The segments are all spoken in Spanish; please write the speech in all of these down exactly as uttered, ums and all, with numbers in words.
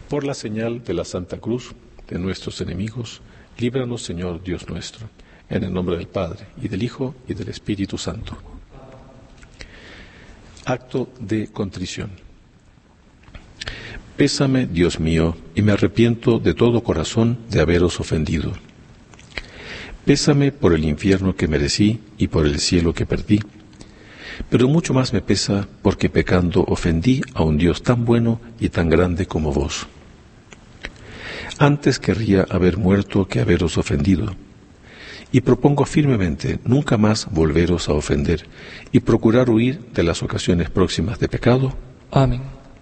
Por la señal de la Santa Cruz de nuestros enemigos, líbranos, Señor Dios nuestro, en el nombre del Padre, y del Hijo, y del Espíritu Santo. Acto de contrición. Pésame, Dios mío, y me arrepiento de todo corazón de haberos ofendido. Pésame por el infierno que merecí y por el cielo que perdí, pero mucho más me pesa porque pecando ofendí a un Dios tan bueno y tan grande como vos. Antes querría haber muerto que haberos ofendido, y propongo firmemente nunca más volveros a ofender y procurar huir de las ocasiones próximas de pecado. Amén.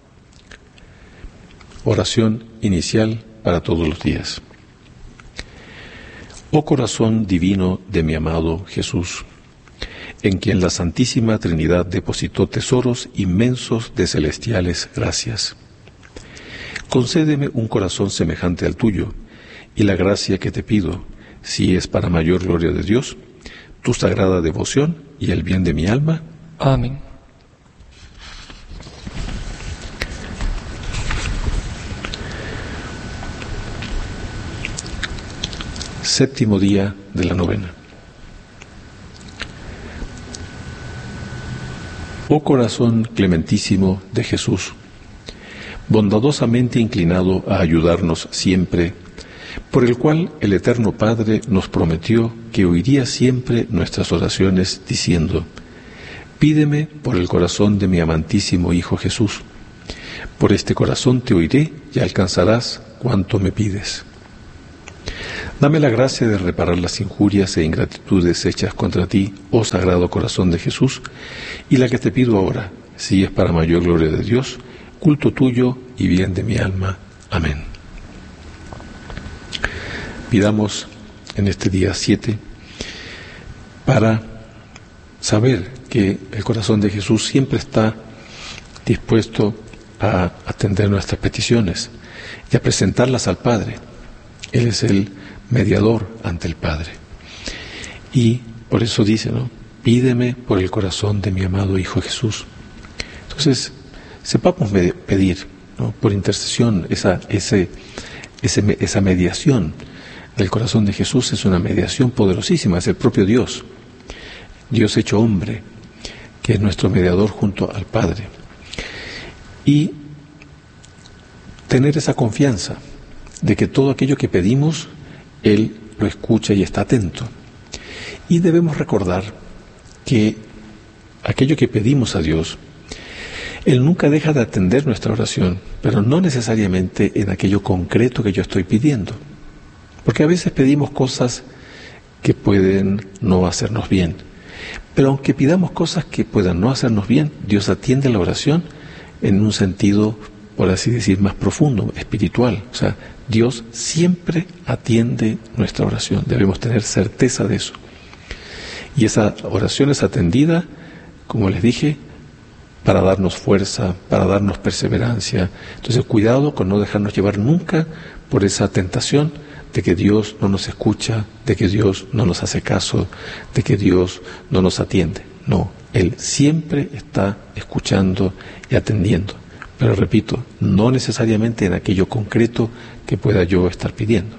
Oración inicial para todos los días. Oh corazón divino de mi amado Jesús, en quien la Santísima Trinidad depositó tesoros inmensos de celestiales gracias. Concédeme un corazón semejante al tuyo, y la gracia que te pido, si es para mayor gloria de Dios, tu sagrada devoción y el bien de mi alma. Amén. Séptimo día de la novena. Oh corazón clementísimo de Jesús, bondadosamente inclinado a ayudarnos siempre, por el cual el Eterno Padre nos prometió que oiría siempre nuestras oraciones, diciendo: pídeme por el corazón de mi amantísimo Hijo Jesús. Por este corazón te oiré y alcanzarás cuanto me pides. Dame la gracia de reparar las injurias e ingratitudes hechas contra ti, oh Sagrado Corazón de Jesús, y la que te pido ahora, si es para mayor gloria de Dios, culto tuyo y bien de mi alma. Amén. Pidamos en este día siete para saber que el corazón de Jesús siempre está dispuesto a atender nuestras peticiones y a presentarlas al Padre. Él es el mediador ante el Padre. Y por eso dice, ¿no? Pídeme por el corazón de mi amado Hijo Jesús. Entonces, sepamos pedir, ¿no?, por intercesión, esa, ese, ese, esa mediación del corazón de Jesús. Es una mediación poderosísima, es el propio Dios, Dios hecho hombre, que es nuestro mediador junto al Padre. Y tener esa confianza de que todo aquello que pedimos, Él lo escucha y está atento. Y debemos recordar que aquello que pedimos a Dios, Él nunca deja de atender nuestra oración, pero no necesariamente en aquello concreto que yo estoy pidiendo. Porque a veces pedimos cosas que pueden no hacernos bien. Pero aunque pidamos cosas que puedan no hacernos bien, Dios atiende la oración en un sentido, por así decir, más profundo, espiritual. O sea, Dios siempre atiende nuestra oración. Debemos tener certeza de eso. Y esa oración es atendida, como les dije, para darnos fuerza, para darnos perseverancia. Entonces, cuidado con no dejarnos llevar nunca por esa tentación de que Dios no nos escucha, de que Dios no nos hace caso, de que Dios no nos atiende. No, Él siempre está escuchando y atendiendo. Pero repito, no necesariamente en aquello concreto que pueda yo estar pidiendo.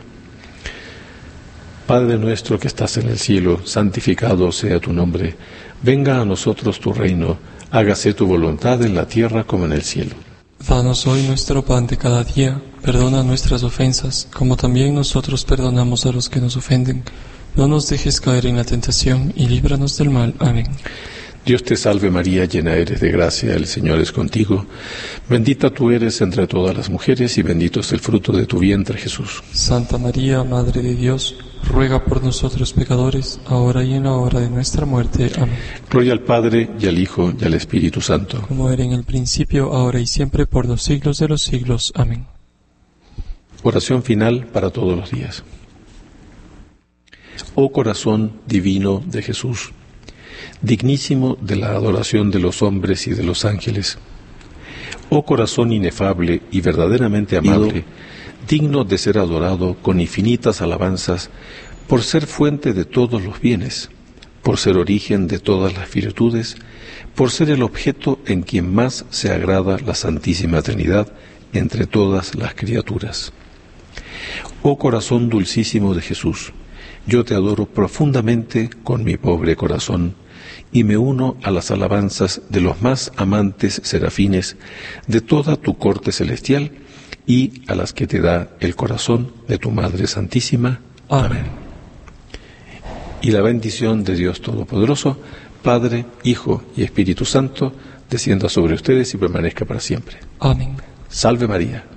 Padre nuestro que estás en el cielo, santificado sea tu nombre. Venga a nosotros tu reino. Hágase tu voluntad en la tierra como en el cielo. Danos hoy nuestro pan de cada día. Perdona nuestras ofensas, como también nosotros perdonamos a los que nos ofenden. No nos dejes caer en la tentación y líbranos del mal. Amén. Dios te salve María, llena eres de gracia, el Señor es contigo. Bendita tú eres entre todas las mujeres y bendito es el fruto de tu vientre, Jesús. Santa María, Madre de Dios, ruega por nosotros pecadores, ahora y en la hora de nuestra muerte. Amén. Gloria al Padre, y al Hijo, y al Espíritu Santo. Como era en el principio, ahora y siempre, por los siglos de los siglos. Amén. Oración final para todos los días. Oh corazón divino de Jesús, dignísimo de la adoración de los hombres y de los ángeles. Oh corazón inefable y verdaderamente amable, digno de ser adorado con infinitas alabanzas, por ser fuente de todos los bienes, por ser origen de todas las virtudes, por ser el objeto en quien más se agrada la Santísima Trinidad, entre todas las criaturas. Oh corazón dulcísimo de Jesús, yo te adoro profundamente con mi pobre corazón, y me uno a las alabanzas de los más amantes serafines de toda tu corte celestial y a las que te da el corazón de tu Madre Santísima. Amén. Y la bendición de Dios Todopoderoso, Padre, Hijo y Espíritu Santo, descienda sobre ustedes y permanezca para siempre. Amén. Salve María.